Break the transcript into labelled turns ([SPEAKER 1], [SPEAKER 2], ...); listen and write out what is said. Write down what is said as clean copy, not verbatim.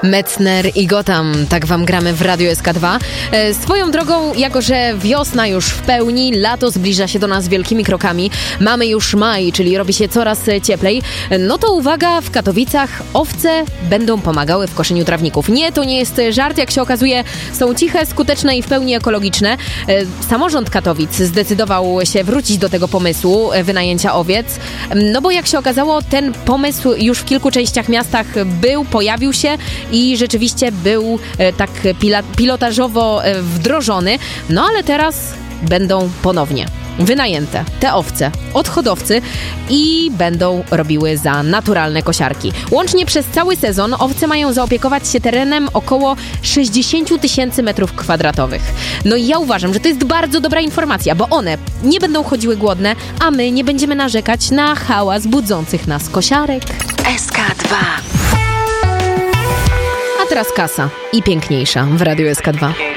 [SPEAKER 1] Metzner i Gotham, tak wam gramy w Radiu SK2. Swoją drogą, jako że wiosna już w pełni, lato zbliża się do nas wielkimi krokami, mamy już maj, czyli robi się coraz cieplej, no to uwaga, w Katowicach owce będą pomagały w koszeniu trawników. Nie, to nie jest żart, jak się okazuje, są ciche, skuteczne i w pełni ekologiczne. Samorząd Katowic zdecydował się wrócić do tego pomysłu wynajęcia owiec, no bo jak się okazało, ten pomysł już w kilku częściach miastach pojawił się i rzeczywiście był tak pilotażowo wdrożony, no ale teraz będą ponownie wynajęte te owce od hodowcy i będą robiły za naturalne kosiarki. Łącznie przez cały sezon owce mają zaopiekować się terenem około 60 000 metrów kwadratowych. No i ja uważam, że to jest bardzo dobra informacja, bo one nie będą chodziły głodne, a my nie będziemy narzekać na hałas budzących nas kosiarek.
[SPEAKER 2] SK2.
[SPEAKER 1] A teraz kasa i piękniejsza w Radiu SK2.